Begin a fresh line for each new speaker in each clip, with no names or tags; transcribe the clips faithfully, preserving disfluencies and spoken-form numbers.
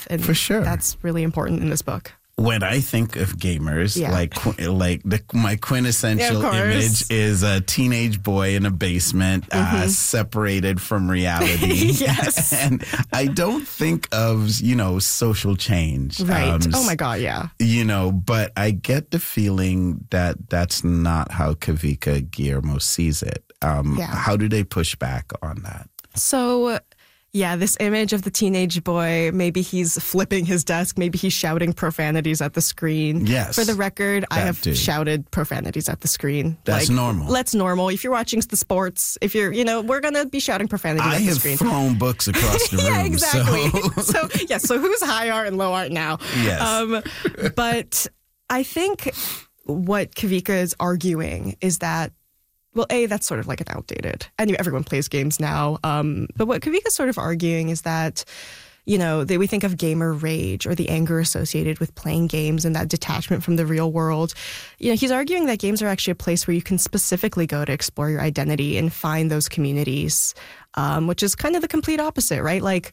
with. And
For sure.
that's really important in this book.
When I think of gamers,
Yeah.
like like the, my quintessential
Yeah, of
image is a teenage boy in a basement,
Mm-hmm.
uh, separated from reality.
Yes.
And I don't think of, you know, social change.
Right.
Um,
oh, my God. Yeah.
You know, but I get the feeling that that's not how Kavika Guillermo sees it. Um,
Yeah.
How do they push back on that?
So, yeah, this image of the teenage boy, maybe he's flipping his desk, maybe he's shouting profanities at the screen.
Yes.
For the record, I
That
have
too.
shouted profanities at the screen.
That's normal.
That's normal. If you're watching the sports, if you're, you know, we're going to be shouting profanities
I
at the
have
screen.
thrown books across the room.
Yeah, exactly.
So.
So, yeah, so who's high art and low art now?
Yes.
Um, but I think what Kavika is arguing is that, well, A, that's sort of like an outdated. I knew everyone plays games now. Um, but what Kavika's sort of arguing is that, you know, that we think of gamer rage or the anger associated with playing games and that detachment from the real world. You know, he's arguing that games are actually a place where you can specifically go to explore your identity and find those communities, um, which is kind of the complete opposite, right? Like,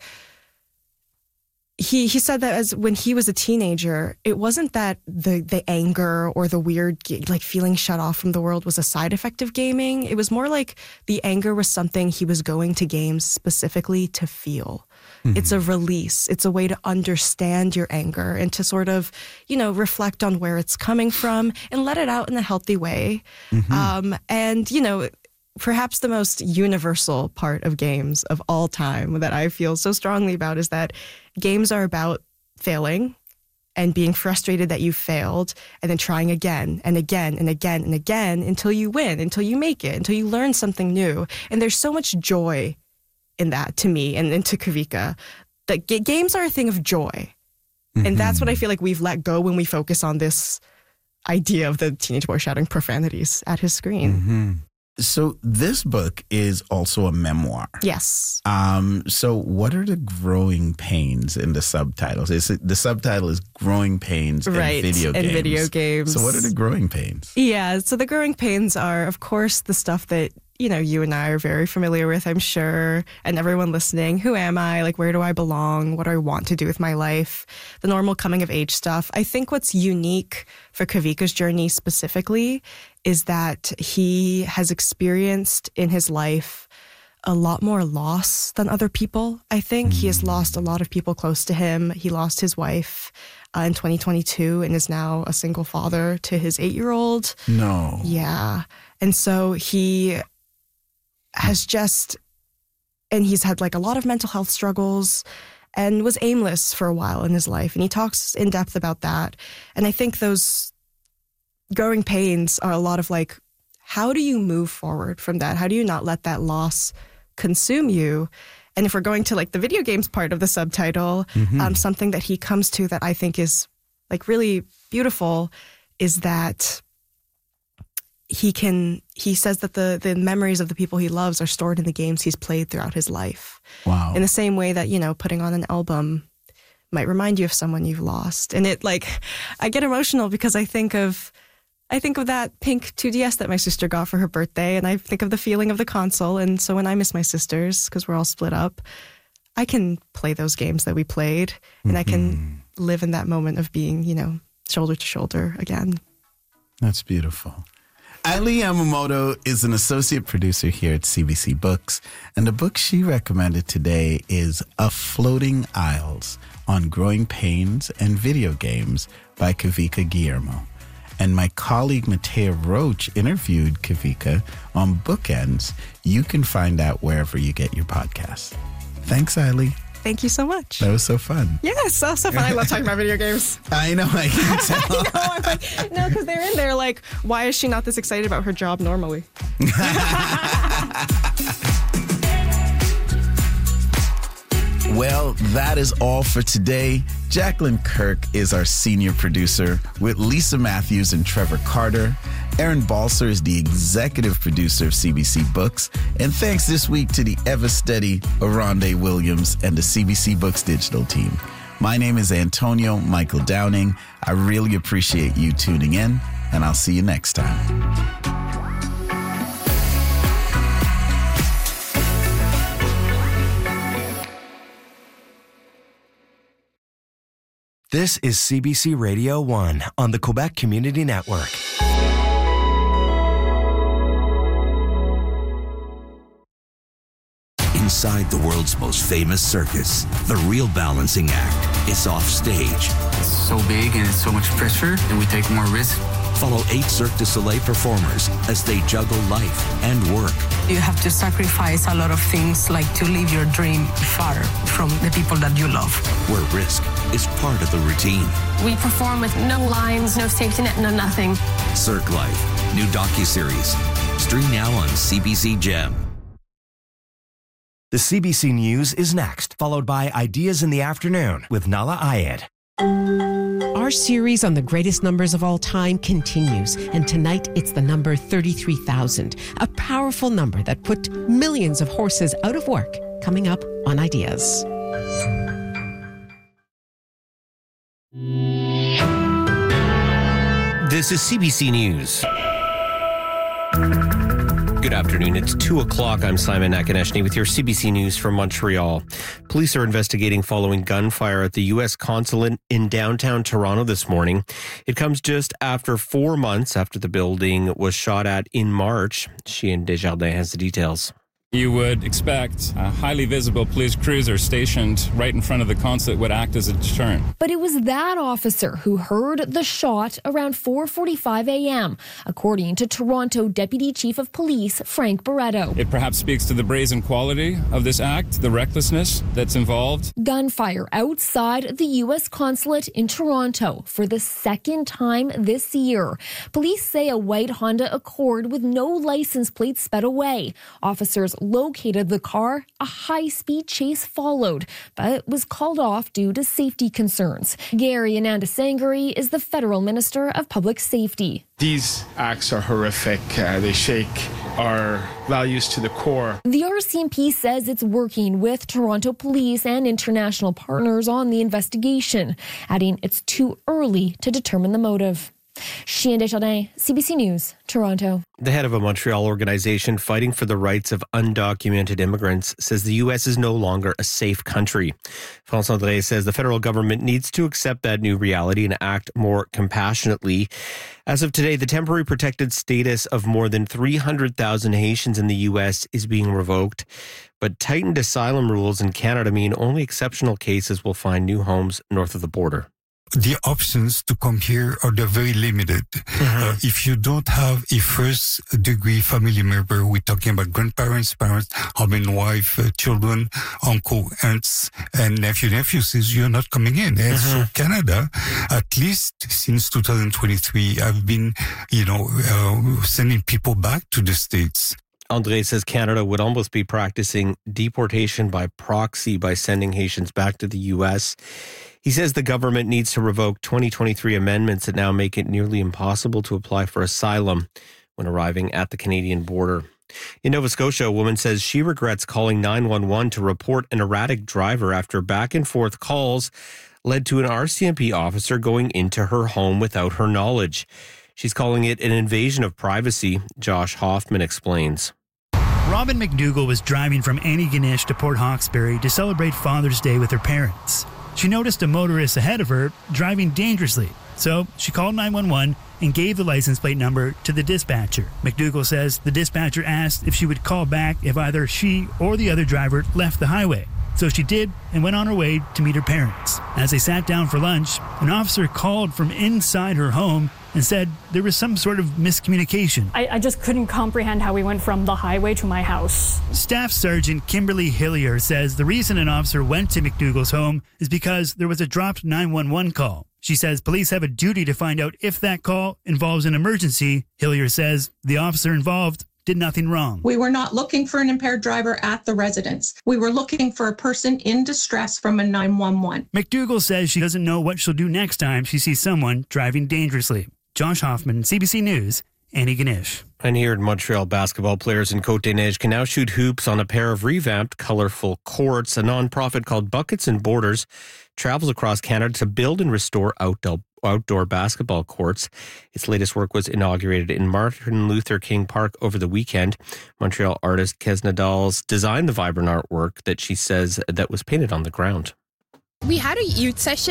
He he said that as when he was a teenager, it wasn't that the the anger or the weird like feeling shut off from the world was a side effect of gaming. It was more like the anger was something he was going to games specifically to feel. Mm-hmm. It's a release. It's a way to understand your anger and to sort of, you know, reflect on where it's coming from and let it out in a healthy way. Mm-hmm. Um, and, you know, perhaps the most universal part of games of all time that I feel so strongly about is that games are about failing and being frustrated that you failed and then trying again and again and again and again until you win, until you make it, until you learn something new. And there's so much joy in that to me and, and to Kavika. That g- games are a thing of joy. Mm-hmm. And that's what I feel like we've let go when we focus on this idea of the teenage boy shouting profanities at his screen.
Mm-hmm. So this book is also a memoir.
Yes.
Um, so what are the growing pains in the subtitles? Is it, the subtitle is Growing Pains
right,
in Video Games.
in video games.
So what are the growing pains?
Yeah, so the growing pains are, of course, the stuff that, you know, you and I are very familiar with, I'm sure, and everyone listening. Who am I? Like, where do I belong? What do I want to do with my life? The normal coming of age stuff. I think what's unique for Kavika's journey specifically is that he has experienced in his life a lot more loss than other people. I think mm. he has lost a lot of people close to him. He lost his wife uh, in twenty twenty-two and is now a single father to his eight-year-old.
No.
Yeah. And so he has just, and he's had like a lot of mental health struggles and was aimless for a while in his life. And he talks in depth about that. And I think those growing pains are a lot of like, how do you move forward from that? How do you not let that loss consume you? And if we're going to like the video games part of the subtitle, mm-hmm. um, something that he comes to that I think is like really beautiful is that he can, he says that the, the memories of the people he loves are stored in the games he's played throughout his life.
Wow.
In the same way that, you know, putting on an album might remind you of someone you've lost. And it like, I get emotional because I think of, I think of that pink two D S that my sister got for her birthday, and I think of the feeling of the console. And so when I miss my sisters, because we're all split up, I can play those games that we played, and mm-hmm. I can live in that moment of being, you know, shoulder to shoulder again.
That's beautiful. Eileen Yamamoto is an associate producer here at C B C Books, and the book she recommended today is A Floating Isles on Growing Pains and Video Games by Kavika Guillermo. And my colleague Matea Roach interviewed Kavika on Bookends. You can find that wherever you get your podcasts. Thanks, Eileen.
Thank you so much.
That was so fun.
Yes, so, so fun. I love talking about video games.
I know, I can tell.
I know, I'm like, no, because they're in there like, why is she not this excited about her job normally?
Well, that is all for today. Jacqueline Kirk is our senior producer with Lisa Matthews and Trevor Carter. Aaron Balser is the executive producer of C B C Books. And thanks this week to the ever steady Aronde Williams and the C B C Books digital team. My name is Antonio Michael Downing. I really appreciate you tuning in, and I'll see you next time.
This is C B C Radio one on the Quebec Community Network.
Inside the world's most famous circus, the Real Balancing Act is off stage.
It's so big and it's so much pressure, and we take more risk.
Follow eight Cirque du Soleil performers as they juggle life and work.
You have to sacrifice a lot of things, like to live your dream far from the people that you love.
Where risk is part of the routine.
We perform with no lines, no safety net, no nothing.
Cirque Life, new docuseries. Stream now on C B C Gem.
The C B C News is next, followed by Ideas in the Afternoon with Nala Ayed.
Our series on the greatest numbers of all time continues, and tonight it's the number thirty-three thousand, a powerful number that put millions of horses out of work, coming up on Ideas.
This is C B C News. Good afternoon. It's two o'clock. I'm Simon Akineshny with your C B C News from Montreal. Police are investigating following gunfire at the U S consulate in downtown Toronto this morning. It comes just after four months after the building was shot at in March. Chien Desjardins has the details.
You would expect a highly visible police cruiser stationed right in front of the consulate would act as a deterrent.
But it was that officer who heard the shot around four forty-five a.m., according to Toronto Deputy Chief of Police Frank Barretto.
It perhaps speaks to the brazen quality of this act, the recklessness that's involved.
Gunfire outside the U S consulate in Toronto for the second time this year. Police say a white Honda Accord with no license plate sped away. Officers located the car. A high-speed chase followed, but was called off due to safety concerns. Gary Anandasangari is the federal minister of public safety.
These acts are horrific. Uh, they shake our values to the core.
The R C M P says it's working with Toronto police and international partners on the investigation, adding it's too early to determine the motive. Chien Desjardins, C B C News, Toronto.
The head of a Montreal organization fighting for the rights of undocumented immigrants says the U S is no longer a safe country. François André says the federal government needs to accept that new reality and act more compassionately. As of today, the temporary protected status of more than three hundred thousand Haitians in the U S is being revoked. But tightened asylum rules in Canada mean only exceptional cases will find new homes north of the border.
The options to come here are they're very limited. Mm-hmm. Uh, if you don't have a first degree family member, we're talking about grandparents, parents, husband, wife, uh, children, uncle, aunts, and nephew, nephews, is you're not coming in. And mm-hmm. so Canada, at least since two thousand twenty-three, I've been, you know, uh, sending people back to the States.
André says Canada would almost be practicing deportation by proxy by sending Haitians back to the U S. He says the government needs to revoke twenty twenty-three amendments that now make it nearly impossible to apply for asylum when arriving at the Canadian border. In Nova Scotia, a woman says she regrets calling nine one one to report an erratic driver after back and forth calls led to an R C M P officer going into her home without her knowledge. She's calling it an invasion of privacy. Josh Hoffman explains.
Robin McDougall was driving from Antigonish to Port Hawkesbury to celebrate Father's Day with her parents. She noticed a motorist ahead of her driving dangerously, so she called nine one one and gave the license plate number to the dispatcher. McDougall says the dispatcher asked if she would call back if either she or the other driver left the highway. So she did and went on her way to meet her parents. As they sat down for lunch, an officer called from inside her home and said there was some sort of miscommunication.
I, I just couldn't comprehend how we went from the highway to my house.
Staff Sergeant Kimberly Hillier says the reason an officer went to McDougall's home is because there was a dropped nine one one call. She says police have a duty to find out if that call involves an emergency. Hillier says the officer involved did nothing wrong.
We were not looking for an impaired driver at the residence. We were looking for a person in distress from a nine one one.
McDougall says she doesn't know what she'll do next time she sees someone driving dangerously. Josh Hoffman, C B C News, Antigonish.
And here in Montreal, basketball players in Côte-des-Neiges can now shoot hoops on a pair of revamped, colorful courts. A nonprofit called Buckets and Borders travels across Canada to build and restore outdoor outdoor basketball courts. Its latest work was inaugurated in Martin Luther King Park over the weekend. Montreal artist Kesna Dolls designed the vibrant artwork that she says that was painted on the ground.
We had a youth session